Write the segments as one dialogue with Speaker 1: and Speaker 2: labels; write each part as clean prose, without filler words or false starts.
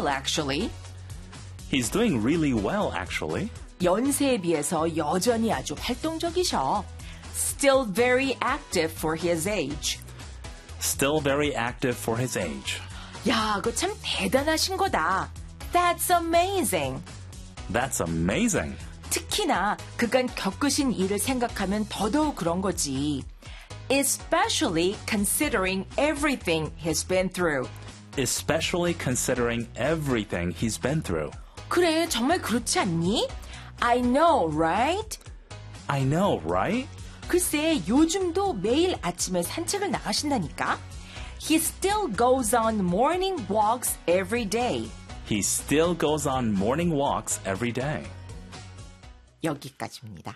Speaker 1: well, actually.
Speaker 2: He's doing really well, actually.
Speaker 1: 연세에 비해서 여전히 아주 활동적이셔. Still very active for his age.
Speaker 2: Still very active for his age.
Speaker 1: 야, 그거 참 대단하신 거다. That's amazing.
Speaker 2: That's amazing.
Speaker 1: 특히나 그간 겪으신 일을 생각하면 더더욱 그런 거지. Especially considering everything he's been through.
Speaker 2: Especially considering everything he's been through.
Speaker 1: 그래, 정말 그렇지 않니? I know, right?
Speaker 2: I know, right?
Speaker 1: 글쎄, 요즘도 매일 아침에 산책을 나가신다니까? He still goes on morning walks every day.
Speaker 2: He still goes on morning walks every day.
Speaker 1: 여기까지입니다.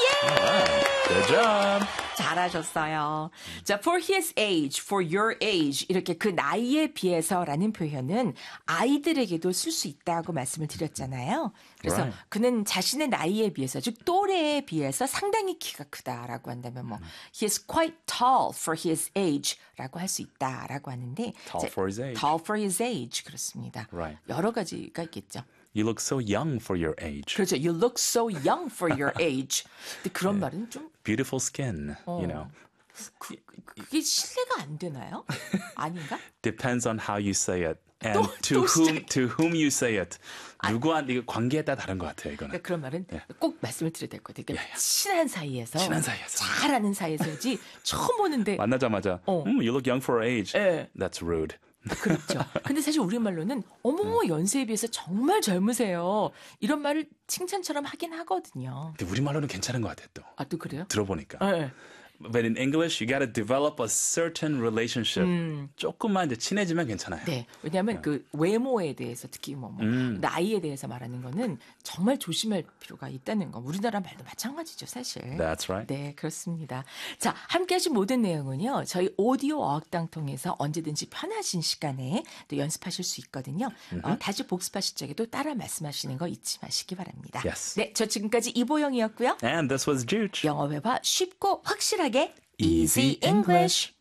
Speaker 2: Good job.
Speaker 1: 잘하셨어요. 자, for his age, for your age 이렇게 그 나이에 비해서라는 표현은 아이들에게도 쓸 수 있다고 말씀을 드렸잖아요. 그래서
Speaker 2: Right.
Speaker 1: 그는 자신의 나이에 비해서 즉 또래에 비해서 상당히 키가 크다라고 한다면 뭐 he is quite tall for his age라고 할 수 있다라고 하는데
Speaker 2: Tall for his age.
Speaker 1: tall for his age 그렇습니다.
Speaker 2: Right.
Speaker 1: 여러 가지가 있겠죠.
Speaker 2: You look so young for your age.
Speaker 1: 그렇죠. You look so young for your age. 근데 그런 말은 좀
Speaker 2: Beautiful skin, you know.
Speaker 1: 그게 신뢰가 안 되나요? 아닌가?
Speaker 2: Depends on how you say it. And
Speaker 1: 또
Speaker 2: to whom you say it. 누구한테 이거 관계에 따라 다른 것 같아요, 이거는.
Speaker 1: 그러니까 그런 말은 꼭 말씀을 드려야 될 것 같아요. 그러니까 친한 사이에서 잘하는 사이에서지 처음 보는데
Speaker 2: 만나자마자 you look young for your age.
Speaker 1: 예.
Speaker 2: That's rude.
Speaker 1: 그렇죠. 근데 사실 우리말로는 어머 연세에 비해서 정말 젊으세요. 이런 말을 칭찬처럼 하긴 하거든요.
Speaker 2: 근데 우리말로는 괜찮은 것 같아요, 또.
Speaker 1: 아, 또 그래요?
Speaker 2: 들어보니까.
Speaker 1: 네.
Speaker 2: But in English, you got to develop a certain relationship. 조금만 이제 친해지면 괜찮아요.
Speaker 1: 네, 왜냐하면 그 외모에 대해서 특히 뭐 나이에 대해서 말하는 거는 정말 조심할 필요가 있다는 거. 우리나라 말도 마찬가지죠, 사실.
Speaker 2: That's right.
Speaker 1: 네, 그렇습니다. 자, 함께하신 모든 내용은요, 저희 오디오 어학당 통해서 언제든지 편하신 시간에 또 연습하실 수 있거든요. 다시 복습하실 적에도 따라 말씀하시는 거 잊지 마시기 바랍니다.
Speaker 2: Yes.
Speaker 1: 네, 저 지금까지 이보영이었고요.
Speaker 2: And this was Juge.
Speaker 1: 영어 회화 쉽고 확실하게
Speaker 2: Easy English.